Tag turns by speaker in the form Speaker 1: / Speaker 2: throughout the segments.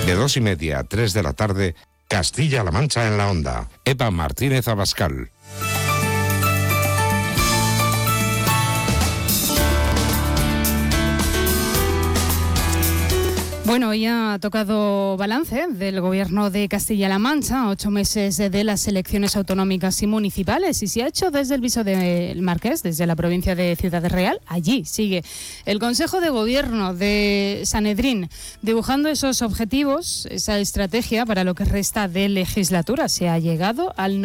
Speaker 1: De 2:30 a 3 de la tarde, Castilla-La Mancha en la Onda. Eva Martínez Abascal.
Speaker 2: Bueno, hoy ha tocado balance del Gobierno de Castilla-La Mancha, 8 meses de las elecciones autonómicas y municipales, y se ha hecho desde el Viso del Marqués, desde la provincia de Ciudad Real. Allí sigue el Consejo de Gobierno de Sanedrín dibujando esos objetivos, esa estrategia para lo que resta de legislatura. Se ha llegado al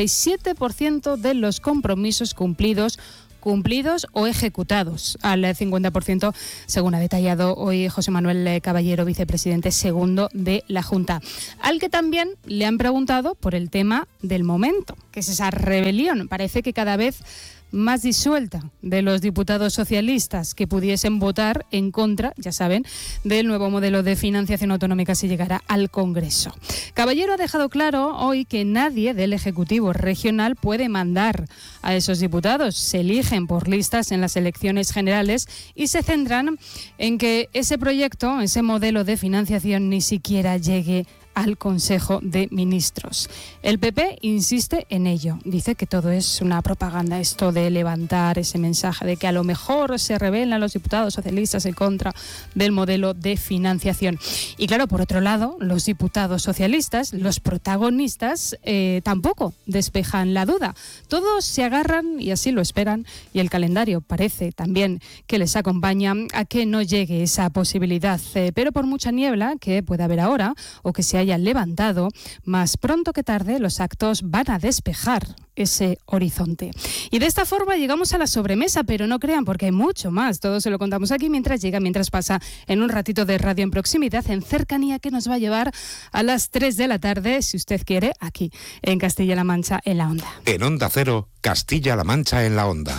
Speaker 2: 97% de los compromisos cumplidos o ejecutados, al 50%, según ha detallado hoy José Manuel Caballero, vicepresidente segundo de la Junta, al que también le han preguntado por el tema del momento, que es esa rebelión, parece que cada vez más disuelta, de los diputados socialistas que pudiesen votar en contra, ya saben, del nuevo modelo de financiación autonómica si llegara al Congreso. Caballero ha dejado claro hoy que nadie del Ejecutivo regional puede mandar a esos diputados. Se eligen por listas en las elecciones generales y se centran en que ese proyecto, ese modelo de financiación ni siquiera llegue al Consejo de Ministros. El PP insiste en ello. Dice que todo es una propaganda, esto de levantar ese mensaje de que a lo mejor se rebelan los diputados socialistas en contra del modelo de financiación. Y claro, por otro lado, los diputados socialistas, los protagonistas, tampoco despejan la duda. Todos se agarran, y así lo esperan, y el calendario parece también que les acompaña a que no llegue esa posibilidad. Pero por mucha niebla que pueda haber ahora, o que se haya levantado, más pronto que tarde los actos van a despejar ese horizonte. Y de esta forma llegamos a la sobremesa, pero no crean, porque hay mucho más. Todo se lo contamos aquí mientras pasa en un ratito de radio en proximidad, en cercanía, que nos va a llevar a las 3 de la tarde, si usted quiere, aquí en Castilla-La Mancha en la Onda.
Speaker 1: En Onda Cero, Castilla-La Mancha en la Onda.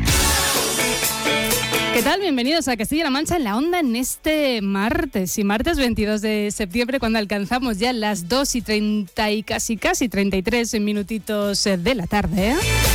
Speaker 2: ¿Qué tal? Bienvenidos a Castilla-La Mancha en la Onda en este martes 22 de septiembre, cuando alcanzamos ya las 2:30 y casi 33 minutitos de la tarde.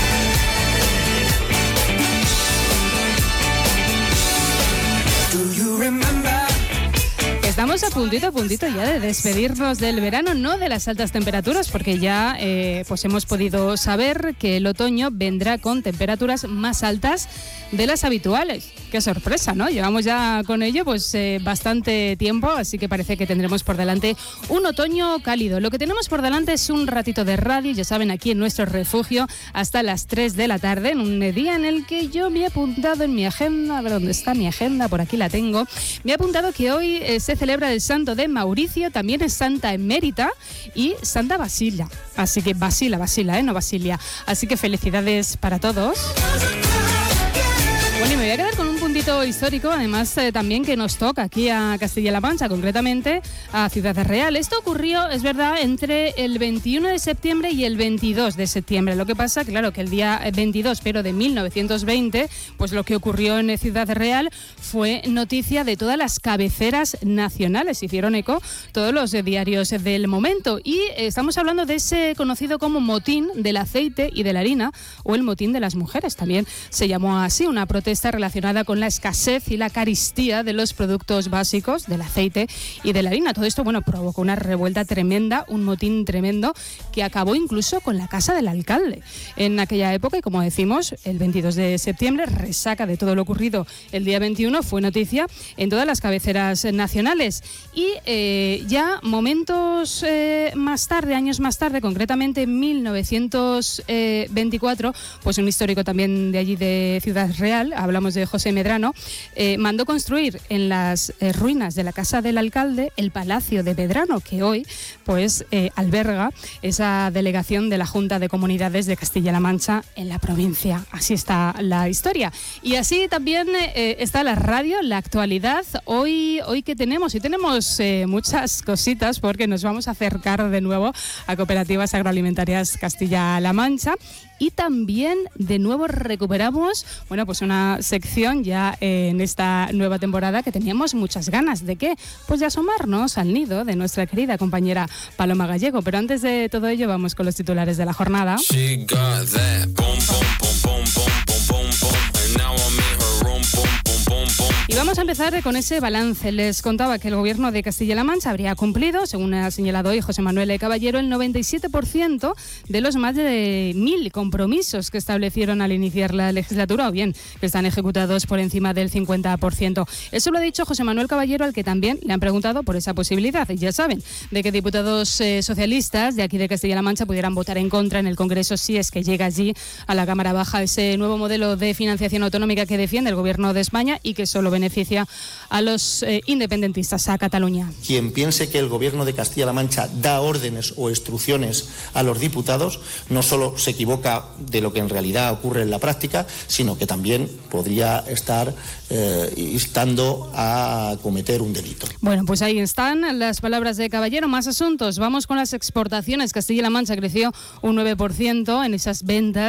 Speaker 2: Estamos a puntito ya de despedirnos del verano, no de las altas temperaturas, porque ya pues hemos podido saber que el otoño vendrá con temperaturas más altas de las habituales. Qué sorpresa, ¿no? Llevamos ya con ello pues bastante tiempo, así que parece que tendremos por delante un otoño cálido. Lo que tenemos por delante es un ratito de radio, ya saben, aquí en nuestro refugio, hasta las 3 de la tarde, en un día en el que yo me he apuntado en mi agenda, a ver dónde está mi agenda, por aquí la tengo, me he apuntado que hoy se celebra el santo de Mauricio, también es Santa Emérita y Santa Basila. Así que Basila, no Basilia. Así que felicidades para todos. Bueno, y me voy a quedar con un puntito histórico, además también que nos toca aquí a Castilla-La Mancha, concretamente a Ciudad Real. Esto ocurrió, es verdad, entre el 21 de septiembre y el 22 de septiembre. Lo que pasa, claro, que el día 22, pero de 1920, pues lo que ocurrió en Ciudad Real fue noticia de todas las cabeceras nacionales. Hicieron eco todos los diarios del momento. Y estamos hablando de ese conocido como motín del aceite y de la harina, o el motín de las mujeres. También se llamó así, una protesta relacionada con la escasez y la carestía de los productos básicos, del aceite y de la harina. Todo esto, bueno, provocó una revuelta tremenda, un motín tremendo que acabó incluso con la casa del alcalde en aquella época. Y como decimos, el 22 de septiembre, resaca de todo lo ocurrido el día 21, fue noticia en todas las cabeceras nacionales. Y ya momentos más tarde, años más tarde, concretamente en 1924, pues un histórico también de allí de Ciudad Real, hablamos de José Medrano, mandó construir en las ruinas de la casa del alcalde el Palacio de Medrano, que hoy pues alberga esa delegación de la Junta de Comunidades de Castilla-La Mancha en la provincia. Así está la historia. Y así también está la radio, la actualidad. Hoy que tenemos, y tenemos muchas cositas, porque nos vamos a acercar de nuevo a Cooperativas Agroalimentarias Castilla-La Mancha. Y también de nuevo recuperamos, bueno, pues una sección ya en esta nueva temporada que teníamos muchas ganas de ¿qué? Pues de asomarnos al nido de nuestra querida compañera Paloma Gallego. Pero antes de todo ello vamos con los titulares de la jornada. Y Y vamos a empezar con ese balance. Les contaba que el Gobierno de Castilla-La Mancha habría cumplido, según ha señalado hoy José Manuel Caballero, el 97% de los más de 1.000 compromisos que establecieron al iniciar la legislatura, o bien que están ejecutados por encima del 50%. Eso lo ha dicho José Manuel Caballero, al que también le han preguntado por esa posibilidad. Y ya saben, de que diputados socialistas de aquí de Castilla-La Mancha pudieran votar en contra en el Congreso si es que llega allí a la Cámara Baja ese nuevo modelo de financiación autonómica que defiende el Gobierno de España y que solo beneficia a los independentistas, a Cataluña.
Speaker 3: Quien piense que el Gobierno de Castilla-La Mancha da órdenes o instrucciones a los diputados no solo se equivoca de lo que en realidad ocurre en la práctica, sino que también podría estar instando a cometer un delito.
Speaker 2: Bueno, pues ahí están las palabras de Caballero. Más asuntos. Vamos con las exportaciones. Castilla-La Mancha creció un 9% en esas ventas